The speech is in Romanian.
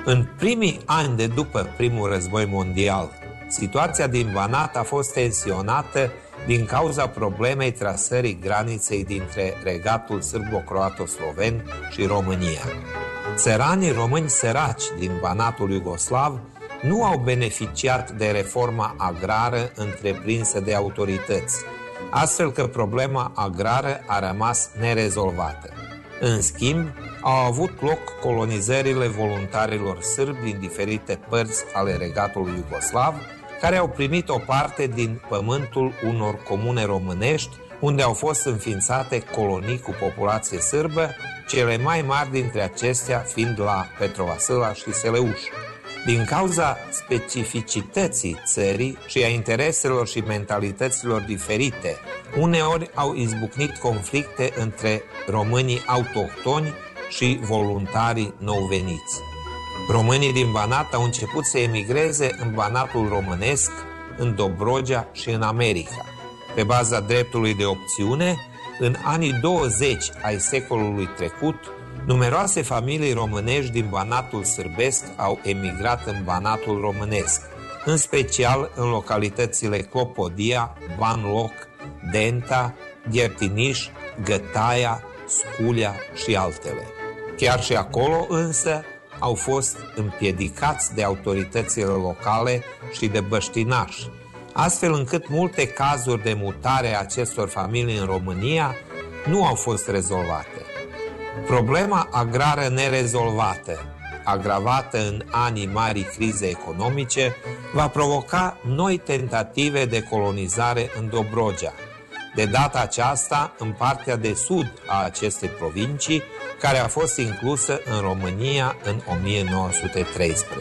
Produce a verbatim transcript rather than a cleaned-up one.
În primii ani de după primul război mondial, situația din Banat a fost tensionată din cauza problemei trasării graniței dintre regatul sârbo-croato-sloven și România. Țăranii români săraci din Banatul iugoslav nu au beneficiat de reforma agrară întreprinsă de autorități, astfel că problema agrară a rămas nerezolvată. În schimb, au avut loc colonizările voluntarilor sârbi din diferite părți ale regatului iugoslav, care au primit o parte din pământul unor comune românești, unde au fost înființate colonii cu populație sârbă, cele mai mari dintre acestea fiind la Petrovasâla și Seleuș. Din cauza specificității țării și a intereselor și mentalităților diferite, uneori au izbucnit conflicte între românii autohtoni și voluntarii nou-veniți. Românii din Banat au început să emigreze în Banatul românesc, în Dobrogea și în America. Pe baza dreptului de opțiune, în anii douăzeci ai secolului trecut, numeroase familii românești din Banatul sârbesc au emigrat în Banatul românesc, în special în localitățile Clopodia, Banloc, Denta, Ghertiniș, Gătaia, Sculea și altele. Chiar și acolo însă au fost împiedicați de autoritățile locale și de băștinași, astfel încât multe cazuri de mutare a acestor familii în România nu au fost rezolvate. Problema agrară nerezolvată, agravată în anii marii crize economice, va provoca noi tentative de colonizare în Dobrogea, de data aceasta în partea de sud a acestei provincii, care a fost inclusă în România în o mie nouă sute treisprezece.